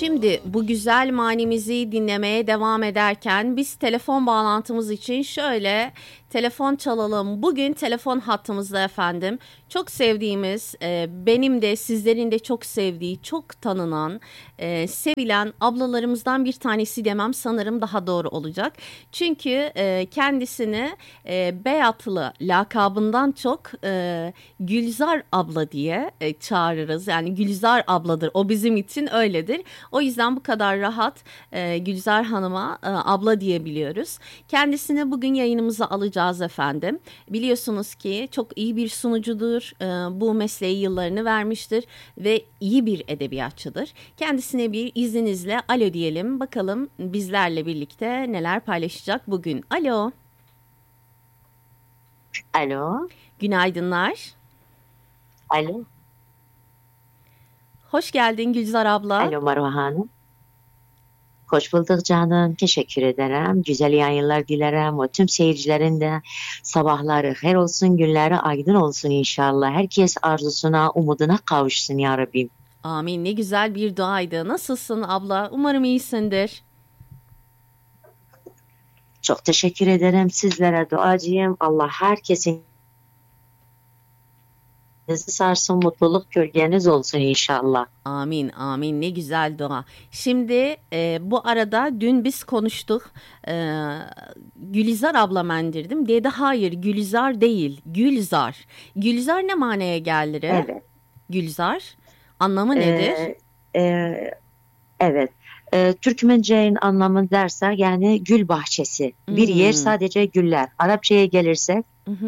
Şimdi bu güzel manimizi dinlemeye devam ederken biz telefon bağlantımız için şöyle telefon çalalım. Bugün telefon hattımızda efendim çok sevdiğimiz, benim de sizlerin de çok sevdiği, çok tanınan, sevilen ablalarımızdan bir tanesi demem sanırım daha doğru olacak. Çünkü kendisini Beyatlı lakabından çok Gülzar abla diye çağırırız. Yani Gülzar abladır. O bizim için öyledir. O yüzden bu kadar rahat Gülzar Hanım'a abla diyebiliyoruz. Kendisini bugün yayınımıza alacağız efendim. Biliyorsunuz ki çok iyi bir sunucudur. Bu mesleği yıllarını vermiştir ve iyi bir edebiyatçıdır. Kendisine bir izninizle alo diyelim. Bakalım bizlerle birlikte neler paylaşacak bugün. Alo. Alo. Günaydınlar. Alo. Hoş geldin Gülzar abla. Alo Marwa Hanım. Hoş bulduk canım. Teşekkür ederim. Güzel yayınlar dilerim. O tüm seyircilerin de sabahları her olsun, günleri aydın olsun inşallah. Herkes arzusuna, umuduna kavuşsun ya Rabbim. Amin. Ne güzel bir duaydı. Nasılsın abla? Umarım iyisindir. Çok teşekkür ederim. Sizlere duacıyım. Allah herkesin sarsın, mutluluk gölgeniz olsun inşallah. Amin, amin. Ne güzel dua. Şimdi bu arada dün biz konuştuk. Gülizar abla mendirdim. Dedi hayır, Gülizar değil, Gülzar. Gülzar ne manaya gelir? Evet. Gülzar anlamı nedir? Evet. Türkmence'nin anlamı derse yani gül bahçesi. Bir yer sadece güller. Arapçaya gelirsek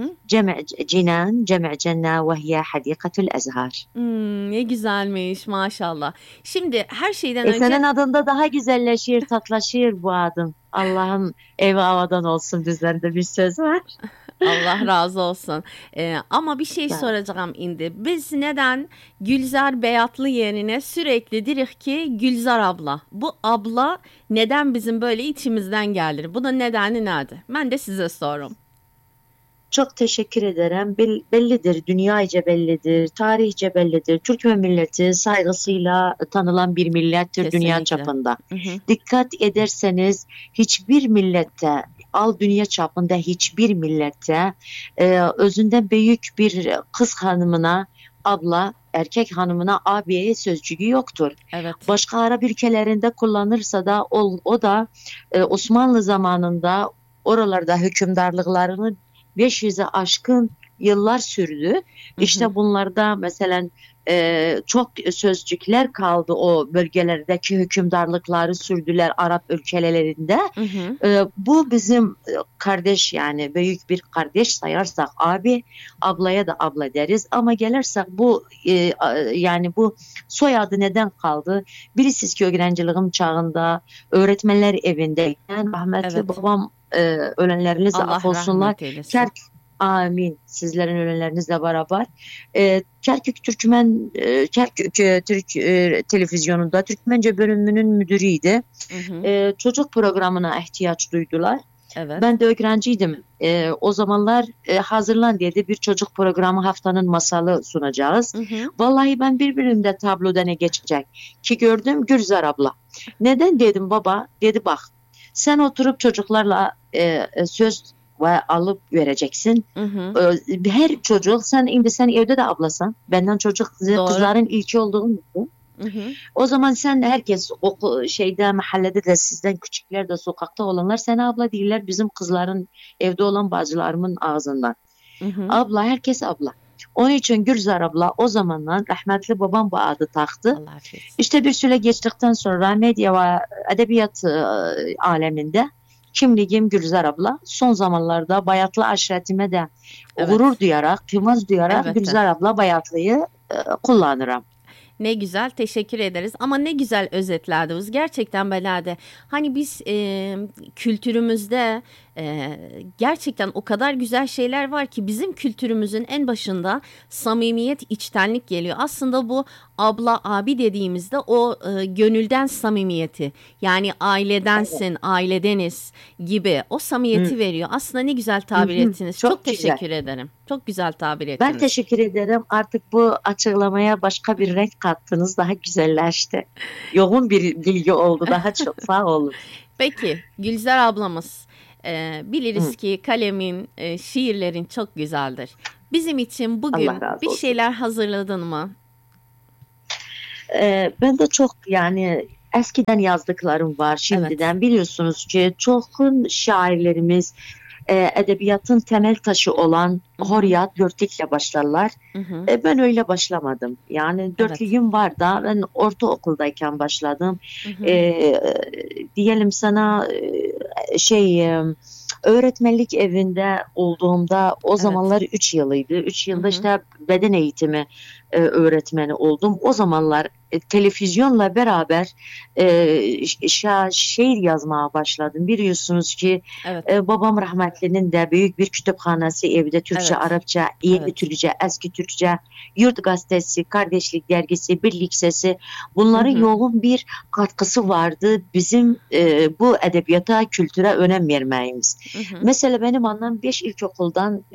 cinan, cem'i cenna ve hiye hadikatul ezhar. Ne güzelmiş maşallah. Şimdi her şeyden önce... Senin adında daha güzelleşir, tatlaşır bu adım. Allah'ım evi havadan olsun düzlerinde bir söz var. Allah razı olsun. Ama bir şey soracağım indi. Biz neden Gülzar Beyatlı yerine sürekli dirik ki Gülzar abla? Bu abla neden bizim böyle içimizden gelir? Bunun nedeni nerede? Ben de size sorum. Çok teşekkür ederim. Bellidir, dünyaca bellidir, tarihçe bellidir. Türkmen milleti saygısıyla tanınan bir millettir. Kesinlikle. Dünya çapında. Dikkat ederseniz hiçbir millette, dünya çapında hiçbir millette özünden büyük bir kız hanımına abla, erkek hanımına abiye sözcüğü yoktur. Evet. Başka Arap ülkelerinde kullanırsa da o da Osmanlı zamanında oralarda hükümdarlıklarını 500'e aşkın yıllar sürdü. İşte bunlarda mesela çok sözcükler kaldı, o bölgelerdeki hükümdarlıkları sürdüler Arap ülkelerinde. Bu bizim kardeş, yani büyük bir kardeş sayarsak abi, ablaya da abla deriz ama gelirsek bu yani bu soyadı neden kaldı? Bilirsiniz ki öğrenciliğim çağında öğretmenler evindeyken rahmetli babam, ölenleriniz af olsunlar. Amin. Sizlerin ölenlerinizle beraber. Kerkük Türk televizyonunda Türkmence bölümünün müdürüydü. Çocuk programına ihtiyaç duydular. Evet. Ben de öğrenciydim. O zamanlar hazırlan dedi, bir çocuk programı, haftanın masalı sunacağız. Vallahi ben bir bölümde tabloda ne geçecek ki gördüm, Gülzar abla. Neden dedim, baba dedi bak, sen oturup çocuklarla söz ve alıp vereceksin. Her çocuk, sen evde de ablasan, benden çocuk kızların ilki olduğunu mu? O zaman sen, herkes mahallede de, sizden küçükler de, sokakta olanlar sana abla değiller, bizim kızların, evde olan bacılarımın ağzından. Abla, herkes abla. Onun için Gülzar abla o zamanlar rahmetli babam bu adı taktı. İşte bir süre geçtikten sonra medya ve edebiyat aleminde kimliğim Gülzar abla. Son zamanlarda Bayatlı aşiretime de gurur duyarak, kıymaz duyarak Gülzar abla Bayatlı'yı kullanırım. Ne güzel, teşekkür ederiz. Ama ne güzel özetlediniz. Gerçekten belade. Hani biz kültürümüzde gerçekten o kadar güzel şeyler var ki bizim kültürümüzün en başında samimiyet, içtenlik geliyor. Aslında bu abla, abi dediğimizde o gönülden samimiyeti, yani ailedensin, ailedeniz gibi o samimiyeti veriyor. Aslında ne güzel tabir ettiniz. Çok teşekkür ederim. Çok güzel tabir Ben ettiniz. teşekkür ederim. Artık bu açıklamaya başka bir renk kattınız. Daha güzelleşti. Yoğun bir bilgi oldu. Daha çok sağ olun. Peki Gülzar ablamız, biliriz Hı, ki kalemin, şiirlerin çok güzeldir. Bizim için Allah bugün razı bir olsun. şeyler hazırladın mı? Ben de çok yani eskiden yazdıklarım var. Evet. Şimdiden biliyorsunuz ki çok şairlerimiz edebiyatın temel taşı olan Hı hı. Horyat, Dörtlük'le başlarlar. Hı hı. Ben öyle başlamadım. Yani Evet. dörtlüğüm var da ben ortaokuldayken başladım. Hı hı. E, Diyelim sana öğretmenlik evinde olduğumda o Evet. zamanlar 3 yılıydı. 3 Hı yılda hı. işte beden eğitimi öğretmeni oldum. O zamanlar televizyonla beraber şiir yazmaya başladım. Biliyorsunuz ki Evet. babam rahmetlinin de büyük bir kütüphanesi evde Türkçe, Evet. Arapça, yeni Evet. Türkçe, eski Türkçe, Yurt Gazetesi, Kardeşlik Dergisi, Birlik Sesi Hı bunların hı. yoğun bir katkısı vardı bizim bu edebiyata, kültüre önem vermeyimiz. Hı hı. Mesela benim annem 5 ilkokuldan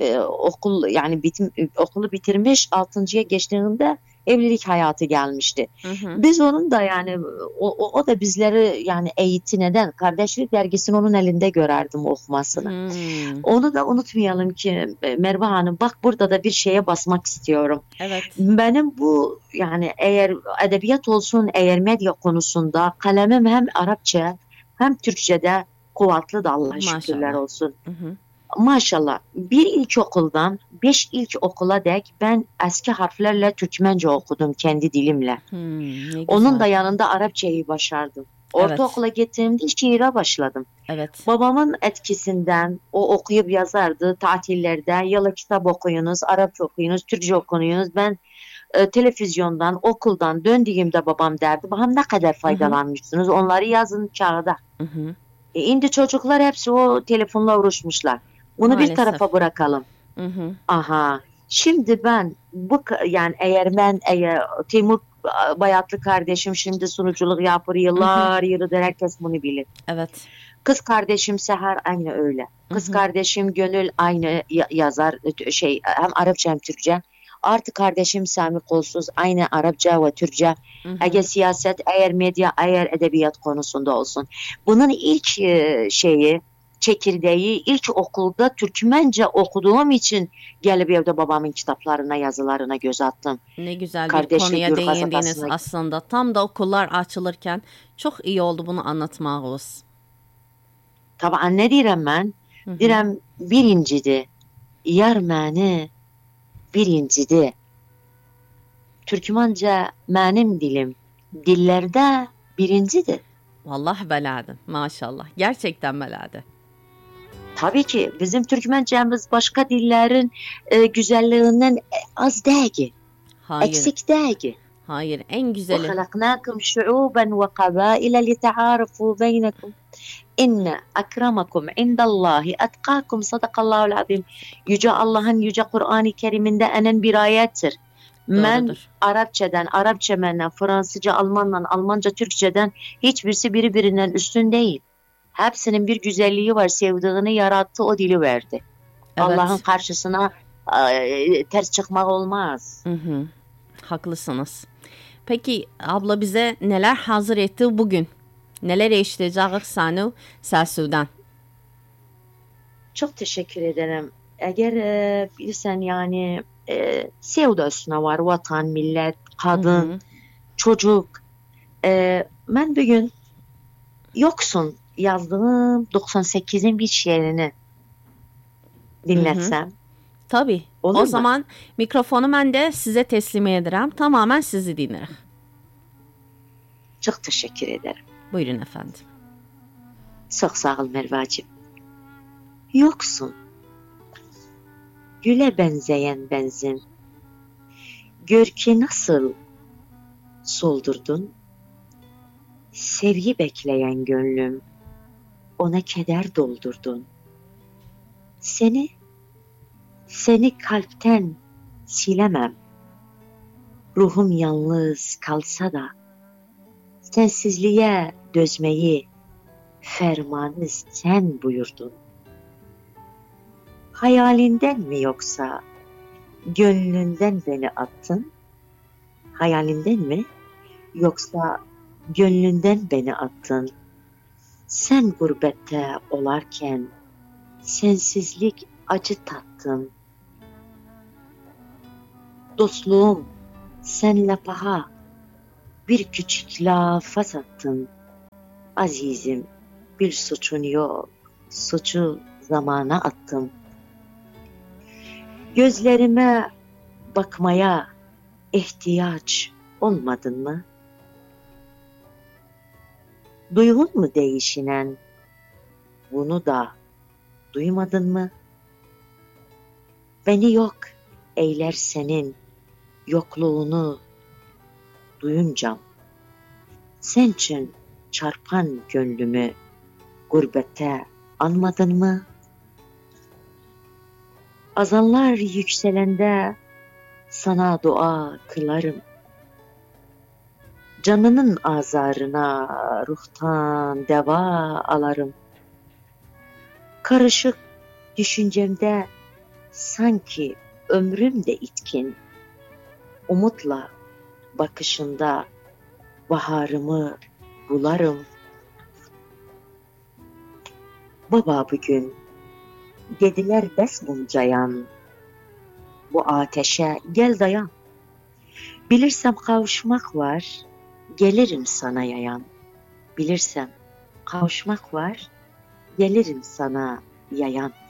okulu bitirmiş 6.'ya geçtiğinde evlilik hayatı gelmişti. Hı hı. Biz onun da yani o da bizleri yani eğitti neden? Kardeşlik dergisini onun elinde görerdim okumasını. Hmm. Onu da unutmayalım ki Merve Hanım bak burada da bir şeye basmak istiyorum. Evet. Benim bu yani eğer edebiyat olsun eğer medya konusunda kalemim hem Arapça hem Türkçe'de kuvvetli de Allah'a şükürler Maşallah. olsun. Hı hı. Maşallah bir ilkokuldan 5 ilkokula dek ben eski harflerle Türkmence okudum kendi dilimle. Ne Onun güzel. da yanında Arapçayı başardım. Evet. Ortaokula gittiğimde şiire başladım. Evet. Babamın etkisinden o okuyup yazardı tatillerde. Yala kitap okuyunuz, Arapça okuyunuz, Türkçe okuyunuz. Ben televizyondan, okuldan döndüğümde babam derdi. Babam ne kadar Hı hı. faydalanmışsınız. Onları yazın kağıda. Hı hı. Şimdi çocuklar hepsi o telefonla uğraşmışlar. Bunu bir Maalesef. tarafa bırakalım. Hı hı. Aha. Şimdi ben yani eğer Timur Bayatlı kardeşim şimdi sunuculuk yapıyor Hı hı. yıllar yıldır herkes bunu bilir. Evet. Kız kardeşim Seher aynı öyle. Hı Kız hı. kardeşim Gönül aynı yazar hem Arapça hem Türkçe. Artı kardeşim Sami Kolsuz aynı Arapça ve Türkçe. Hı hı. Eğer siyaset, eğer medya, eğer edebiyat konusunda olsun. Bunun ilk çekirdeği ilk okulda Türkmence okuduğum için gelip evde babamın kitaplarına, yazılarına göz attım. Ne güzel bir Kardeşlik konuya Yurt değindiniz gazetesine. aslında. Tam da okullar açılırken çok iyi oldu bunu anlatmağınız. Tabii ne diyeyim ben? Hı hı. Direm birincidi. Yermeni birincidi. Türkmence benim dilim. Dillerde birincidir. Vallahi beladı. Maşallah. Gerçekten beladı. Tabii ki bizim Türkmencemiz başka dillerin güzelliğinden az değil, Hayır. eksik değil. Hayır. En güzeli. وَخَلَقْنَاكُمْ شُعُوبًا وَقَبَائِلَ لِتَعَارَفُوا بَيْنَكُمْ إِنَّ أَكْرَمَكُمْ عِنْدَ اللّٰهِ أَتْقَاكُمْ Sadakallahul azim. Yüce Allah'ın Yüce Kur'an-ı Kerim'inde enen bir ayettir. Ben Doğrudur. Arapçadan, Fransızca, Almanca, Türkçeden hiçbirisi birbirinden üstün değil. Hepsinin bir güzelliği var. Sevdiğini yarattı, o dili verdi. Allah'ın Evet. karşısına ters çıkmak olmaz. Hı hı. Haklısınız. Peki abla bize neler hazır etti bugün? Neler eşiteceğiz seni Selsu'dan? Çok teşekkür ederim. Eğer bilirsen yani sevda üstüne var. Vatan, millet, Hı kadın, hı. çocuk. Ben bugün yoksun yazdığım 98'in bir şiirini Hı hı. dinletsem Tabii. O olur mu? zaman mikrofonu ben de size teslim ederim. Tamamen sizi dinlerim. Çok teşekkür ederim. Buyurun efendim. Çok sağ ol Mervacığım. Yoksun. Güle benzeyen benzin. Gör ki nasıl soldurdun. Sevgi bekleyen gönlüm. Ona keder doldurdun. Seni kalpten silemem. Ruhum yalnız kalsa da sensizliğe dözmeyi fermanı sen buyurdun. Hayalinden mi yoksa Gönlünden beni attın, hayalinden mi? Yoksa gönlünden beni attın. Sen gurbette olarken sensizlik acı tattın. Dostluğum senle paha bir küçük lafa sattın. Azizim bir suçun yok, suçu zamana attım. Gözlerime bakmaya ihtiyaç olmadın mı? Duygun mu değişinen, bunu da duymadın mı? Beni yok eyler senin yokluğunu duyuncam. Sen için çarpan gönlümü gurbette anmadın mı? Azanlar yükselende sana dua kılarım. Canının azarına ruhtan deva alarım. Karışık düşüncemde sanki ömrüm de itkin. Umutla bakışında baharımı bularım. Baba bugün dediler bes buncayan. Bu ateşe gel dayan. Bilirsem kavuşmak var, gelirim sana yayan. Bilirsem kavuşmak var, gelirim sana yayan.